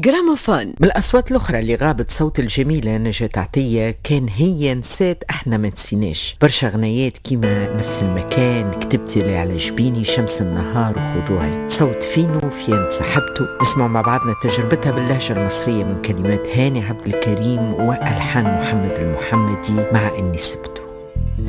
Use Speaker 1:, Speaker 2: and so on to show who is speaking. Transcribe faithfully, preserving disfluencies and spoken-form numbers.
Speaker 1: جراموفون.
Speaker 2: من الأصوات الأخرى اللي غابت صوت الجميلة نجاة عطية كان هي نسيت احنا ما نسيناش، برشا غنيات كيما نفس المكان، كتبتي لي على جبيني، شمس النهار وخضوعي، صوت فينو فين صاحبته. نسمع مع بعضنا تجربتها باللهجة المصرية من كلمات هاني عبد الكريم وألحان محمد المحمدي مع إني سبته.